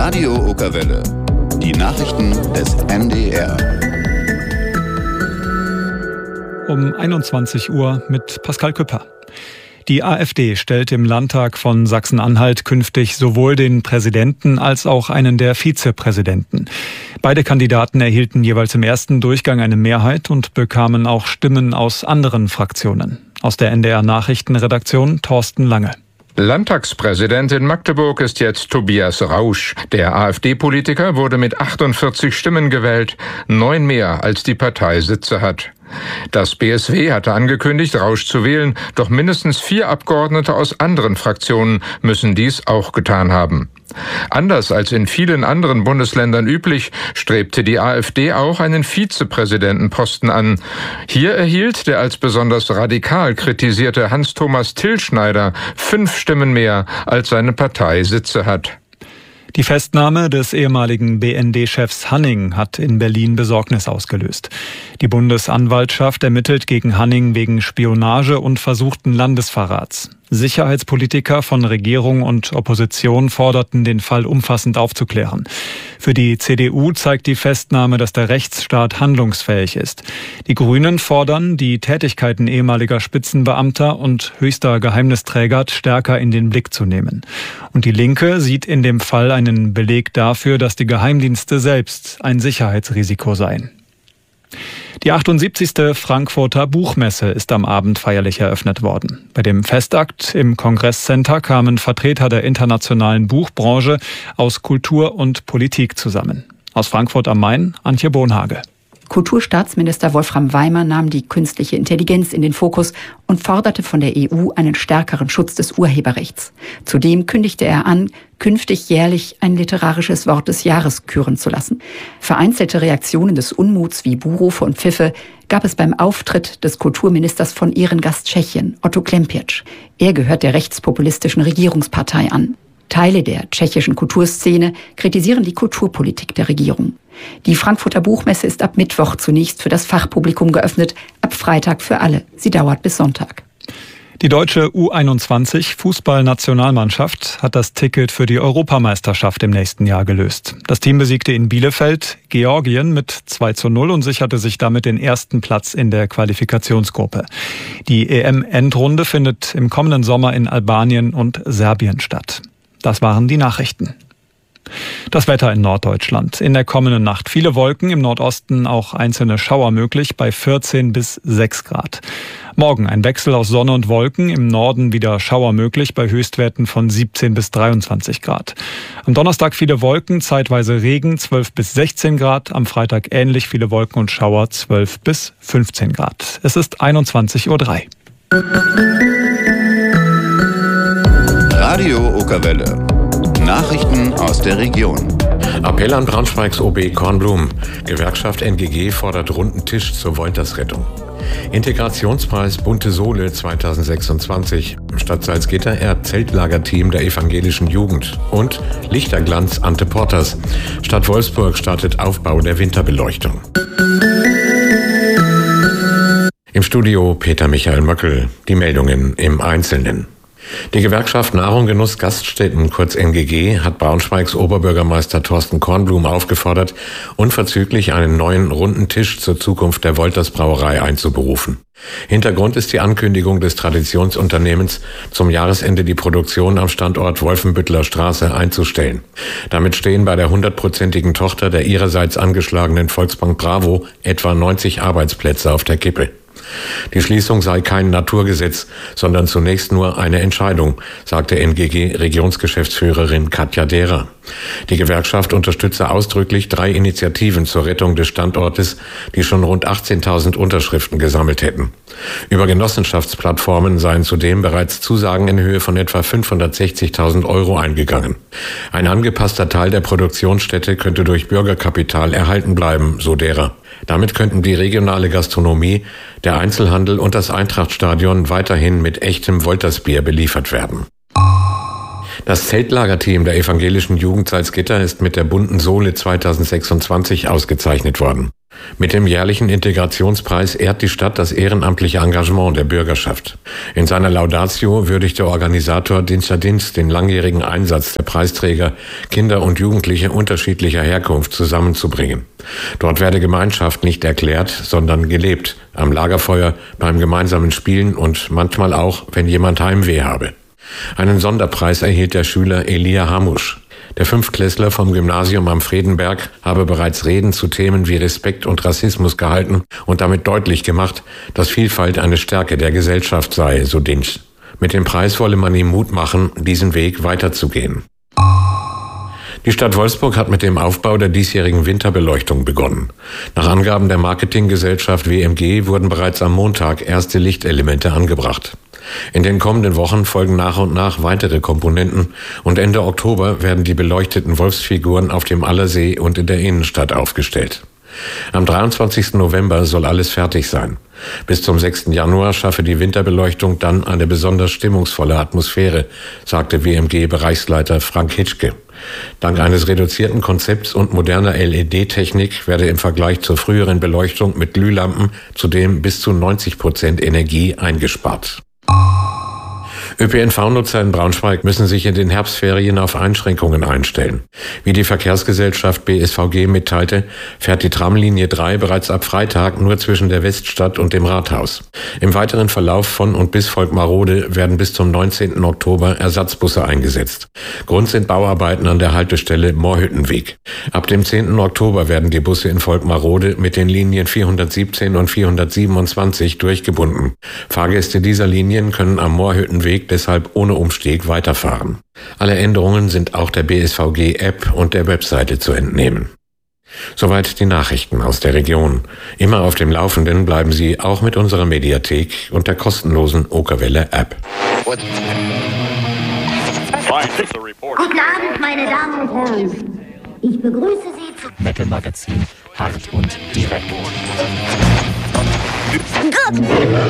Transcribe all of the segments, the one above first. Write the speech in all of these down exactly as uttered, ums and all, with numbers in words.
Radio Okerwelle. Die Nachrichten des N D R. Um einundzwanzig Uhr mit Pascal Küpper. Die AfD stellt im Landtag von Sachsen-Anhalt künftig sowohl den Präsidenten als auch einen der Vizepräsidenten. Beide Kandidaten erhielten jeweils im ersten Durchgang eine Mehrheit und bekamen auch Stimmen aus anderen Fraktionen. Aus der N D R-Nachrichtenredaktion Thorsten Lange. Landtagspräsident in Magdeburg ist jetzt Tobias Rausch. Der AfD-Politiker wurde mit achtundvierzig Stimmen gewählt, neun mehr als die Partei Sitze hat. Das B S W hatte angekündigt, Rausch zu wählen, doch mindestens vier Abgeordnete aus anderen Fraktionen müssen dies auch getan haben. Anders als in vielen anderen Bundesländern üblich, strebte die AfD auch einen Vizepräsidentenposten an. Hier erhielt der als besonders radikal kritisierte Hans-Thomas Tillschneider fünf Stimmen mehr, als seine Partei Sitze hat. Die Festnahme des ehemaligen B N D-Chefs Hanning hat in Berlin Besorgnis ausgelöst. Die Bundesanwaltschaft ermittelt gegen Hanning wegen Spionage und versuchten Landesverrats. Sicherheitspolitiker von Regierung und Opposition forderten, den Fall umfassend aufzuklären. Für die C D U zeigt die Festnahme, dass der Rechtsstaat handlungsfähig ist. Die Grünen fordern, die Tätigkeiten ehemaliger Spitzenbeamter und höchster Geheimnisträger stärker in den Blick zu nehmen. Und die Linke sieht in dem Fall einen Beleg dafür, dass die Geheimdienste selbst ein Sicherheitsrisiko seien. Die achtundsiebzigste Frankfurter Buchmesse ist am Abend feierlich eröffnet worden. Bei dem Festakt im Kongresscenter kamen Vertreter der internationalen Buchbranche aus Kultur und Politik zusammen. Aus Frankfurt am Main, Antje Bonhage. Kulturstaatsminister Wolfram Weimer nahm die künstliche Intelligenz in den Fokus und forderte von der E U einen stärkeren Schutz des Urheberrechts. Zudem kündigte er an, künftig jährlich ein literarisches Wort des Jahres küren zu lassen. Vereinzelte Reaktionen des Unmuts wie Buhrufe und Pfiffe gab es beim Auftritt des Kulturministers von Ehrengast Tschechien, Otto Klempiec. Er gehört der rechtspopulistischen Regierungspartei an. Teile der tschechischen Kulturszene kritisieren die Kulturpolitik der Regierung. Die Frankfurter Buchmesse ist ab Mittwoch zunächst für das Fachpublikum geöffnet, ab Freitag für alle. Sie dauert bis Sonntag. Die deutsche U einundzwanzig Fußballnationalmannschaft hat das Ticket für die Europameisterschaft im nächsten Jahr gelöst. Das Team besiegte in Bielefeld Georgien mit zwei zu null und sicherte sich damit den ersten Platz in der Qualifikationsgruppe. Die E M-Endrunde findet im kommenden Sommer in Albanien und Serbien statt. Das waren die Nachrichten. Das Wetter in Norddeutschland. In der kommenden Nacht viele Wolken, im Nordosten auch einzelne Schauer möglich bei vierzehn bis sechs Grad. Morgen ein Wechsel aus Sonne und Wolken, im Norden wieder Schauer möglich bei Höchstwerten von siebzehn bis dreiundzwanzig Grad. Am Donnerstag viele Wolken, zeitweise Regen, zwölf bis sechzehn Grad. Am Freitag ähnlich viele Wolken und Schauer, zwölf bis fünfzehn Grad. Es ist einundzwanzig Uhr drei. Radio Okerwelle. Nachrichten aus der Region. Appell an Braunschweigs O B Kornblum. Gewerkschaft N G G fordert runden Tisch zur Woltersrettung. Integrationspreis Bunte Sohle zweitausendsechsundzwanzig. Stadt Salzgitter ehrt Zeltlagerteam der evangelischen Jugend. Und Lichterglanz Ante Porters. Stadt Wolfsburg startet Aufbau der Winterbeleuchtung. Im Studio Peter Michael Möckel. Die Meldungen im Einzelnen. Die Gewerkschaft Nahrung Genuss Gaststätten, kurz N G G, hat Braunschweigs Oberbürgermeister Thorsten Kornblum aufgefordert, unverzüglich einen neuen runden Tisch zur Zukunft der Wolters Brauerei einzuberufen. Hintergrund ist die Ankündigung des Traditionsunternehmens, zum Jahresende die Produktion am Standort Wolfenbütteler Straße einzustellen. Damit stehen bei der hundertprozentigen Tochter der ihrerseits angeschlagenen Volksbank Bravo etwa neunzig Arbeitsplätze auf der Kippe. Die Schließung sei kein Naturgesetz, sondern zunächst nur eine Entscheidung, sagte N G G-Regionsgeschäftsführerin Katja Dehrer. Die Gewerkschaft unterstütze ausdrücklich drei Initiativen zur Rettung des Standortes, die schon rund achtzehntausend Unterschriften gesammelt hätten. Über Genossenschaftsplattformen seien zudem bereits Zusagen in Höhe von etwa fünfhundertsechzigtausend Euro eingegangen. Ein angepasster Teil der Produktionsstätte könnte durch Bürgerkapital erhalten bleiben, so Dehrer. Damit könnten die regionale Gastronomie, der Einzelhandel und das Eintrachtstadion weiterhin mit echtem Woltersbier beliefert werden. Das Zeltlagerteam der evangelischen Jugend Salzgitter ist mit der Bunten Sohle zweitausendsechsundzwanzig ausgezeichnet worden. Mit dem jährlichen Integrationspreis ehrt die Stadt das ehrenamtliche Engagement der Bürgerschaft. In seiner Laudatio würdigt der Organisator Dienster Dienst den langjährigen Einsatz der Preisträger, Kinder und Jugendliche unterschiedlicher Herkunft zusammenzubringen. Dort werde Gemeinschaft nicht erklärt, sondern gelebt, am Lagerfeuer, beim gemeinsamen Spielen und manchmal auch, wenn jemand Heimweh habe. Einen Sonderpreis erhielt der Schüler Elia Hamusch. Der Fünftklässler vom Gymnasium am Fredenberg habe bereits Reden zu Themen wie Respekt und Rassismus gehalten und damit deutlich gemacht, dass Vielfalt eine Stärke der Gesellschaft sei, so Dinsch. Mit dem Preis wolle man ihm Mut machen, diesen Weg weiterzugehen. Die Stadt Wolfsburg hat mit dem Aufbau der diesjährigen Winterbeleuchtung begonnen. Nach Angaben der Marketinggesellschaft W M G wurden bereits am Montag erste Lichtelemente angebracht. In den kommenden Wochen folgen nach und nach weitere Komponenten und Ende Oktober werden die beleuchteten Wolfsfiguren auf dem Allersee und in der Innenstadt aufgestellt. Am dreiundzwanzigsten November soll alles fertig sein. Bis zum sechsten Januar schaffe die Winterbeleuchtung dann eine besonders stimmungsvolle Atmosphäre, sagte W M G-Bereichsleiter Frank Hitschke. Dank eines reduzierten Konzepts und moderner L E D-Technik werde im Vergleich zur früheren Beleuchtung mit Glühlampen zudem bis zu neunzig Prozent Energie eingespart. Ö P N V-Nutzer in Braunschweig müssen sich in den Herbstferien auf Einschränkungen einstellen. Wie die Verkehrsgesellschaft B S V G mitteilte, fährt die Tramlinie drei bereits ab Freitag nur zwischen der Weststadt und dem Rathaus. Im weiteren Verlauf von und bis Volkmarode werden bis zum neunzehnten Oktober Ersatzbusse eingesetzt. Grund sind Bauarbeiten an der Haltestelle Moorhüttenweg. Ab dem zehnten Oktober werden die Busse in Volkmarode mit den Linien vierhundertsiebzehn und vierhundertsiebenundzwanzig durchgebunden. Fahrgäste dieser Linien können am Moorhüttenweg deshalb ohne Umstieg weiterfahren. Alle Änderungen sind auch der B S V G-App und der Webseite zu entnehmen. Soweit die Nachrichten aus der Region. Immer auf dem Laufenden bleiben Sie auch mit unserer Mediathek und der kostenlosen Okerwelle-App. Guten Abend, meine Damen und Herren. Ich begrüße Sie zu Metal Magazin, hart und direkt. Gut.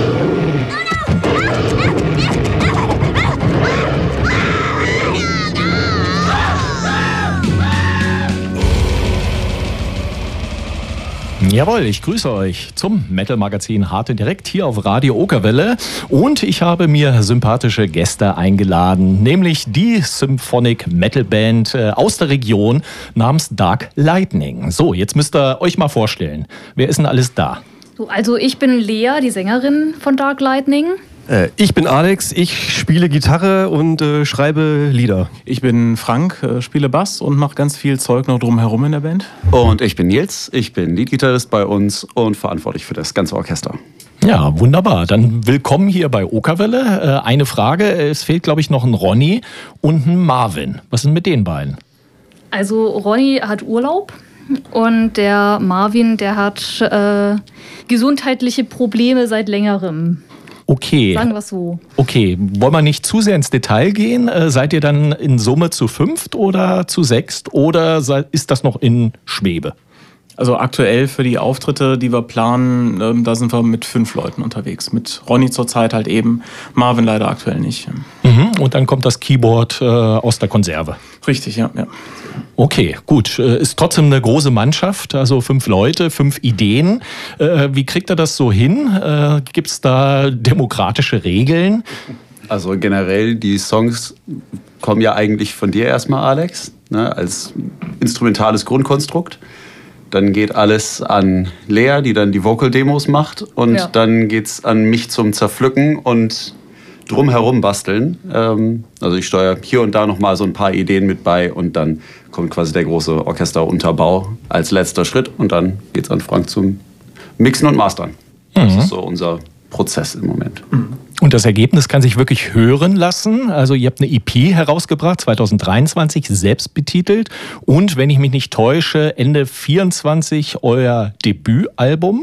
Jawohl, ich grüße euch zum Metal Magazin Hart und Direkt hier auf Radio Okerwelle und ich habe mir sympathische Gäste eingeladen, nämlich die Symphonic Metal Band aus der Region namens Dark Lightning. So, jetzt müsst ihr euch mal vorstellen, wer ist denn alles da? Also ich bin Lea, die Sängerin von Dark Lightning. Äh, ich bin Alex, ich spiele Gitarre und äh, schreibe Lieder. Ich bin Frank, äh, spiele Bass und mache ganz viel Zeug noch drumherum in der Band. Und ich bin Nils, ich bin Leadgitarrist bei uns und verantwortlich für das ganze Orchester. Ja, wunderbar. Dann willkommen hier bei Okerwelle. Äh, eine Frage, es fehlt glaube ich noch ein Ronny und ein Marvin. Was ist denn mit den beiden? Also Ronny hat Urlaub. Und der Marvin, der hat äh, gesundheitliche Probleme seit längerem. Okay. Sagen wir es so. Okay, wollen wir nicht zu sehr ins Detail gehen? Äh, seid ihr dann in Summe zu fünft oder zu sechst oder sei, ist das noch in Schwebe? Also aktuell für die Auftritte, die wir planen, ähm, da sind wir mit fünf Leuten unterwegs. Mit Ronny zurzeit halt eben, Marvin leider aktuell nicht. Mhm, und dann kommt das Keyboard äh, aus der Konserve. Richtig, ja, ja. Okay, gut. Ist trotzdem eine große Mannschaft, also fünf Leute, fünf Ideen. Äh, wie kriegt ihr das so hin? Äh, Gibt es da demokratische Regeln? Also generell, die Songs kommen ja eigentlich von dir erstmal, Alex, ne, als instrumentales Grundkonstrukt. Dann geht alles an Lea, die dann die Vocal-Demos macht. Und ja. Dann geht's an mich zum Zerpflücken und drumherum basteln. Ähm, also ich steuere hier und da noch mal so ein paar Ideen mit bei. Und dann kommt quasi der große Orchesterunterbau als letzter Schritt. Und dann geht's an Frank zum Mixen und Mastern. Mhm. Das ist so unser Prozess im Moment. Mhm. Und das Ergebnis kann sich wirklich hören lassen. Also ihr habt eine E P herausgebracht, zwanzig dreiundzwanzig, selbst betitelt. Und wenn ich mich nicht täusche, Ende vierundzwanzig euer Debütalbum.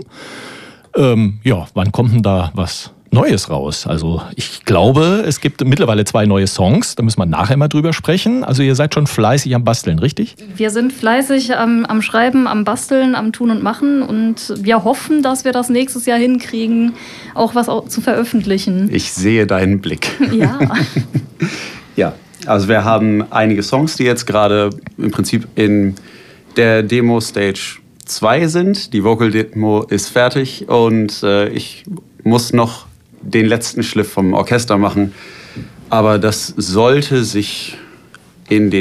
Ähm, ja, wann kommt denn da was Neues raus? Also ich glaube, es gibt mittlerweile zwei neue Songs. Da müssen wir nachher mal drüber sprechen. Also ihr seid schon fleißig am Basteln, richtig? Wir sind fleißig am, am Schreiben, am Basteln, am Tun und Machen. Und wir hoffen, dass wir das nächstes Jahr hinkriegen, auch was zu veröffentlichen. Ich sehe deinen Blick. Ja. Ja, Also wir haben einige Songs, die jetzt gerade im Prinzip in der Demo-Stage zwei sind. Die Vocal-Demo ist fertig und äh, ich muss noch den letzten Schliff vom Orchester machen. Aber das sollte sich in den